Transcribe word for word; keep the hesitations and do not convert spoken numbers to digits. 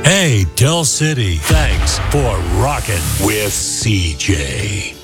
Hey, Del City, thanks for rocking with C J.